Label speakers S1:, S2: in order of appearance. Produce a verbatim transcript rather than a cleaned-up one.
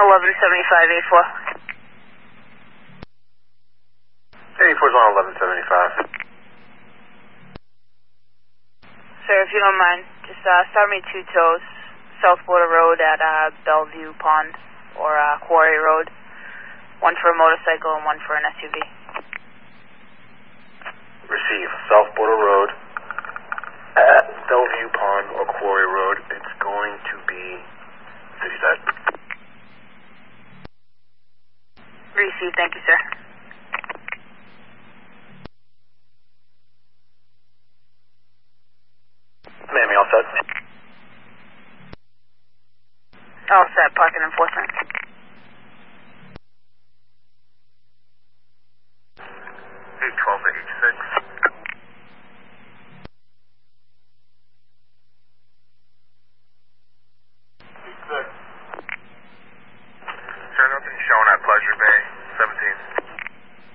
S1: eleven seventy-five, eighty-four.
S2: eighty-four's on eleven seventy-five.
S1: Sir, if you don't mind, just uh, start me two tows, South Border Road at uh, Bellevue Pond, or uh, Quarry Road. One for a motorcycle and one for an S U V.
S2: Receive. South Border Road at Bellevue Pond or Quarry Road. It's going to be city side.
S1: Receive, thank you, sir.
S2: Miami, all set?
S1: All set, parking enforcement.
S2: eight twelve to H six. Sir, nothing showing at Pleasure Bay.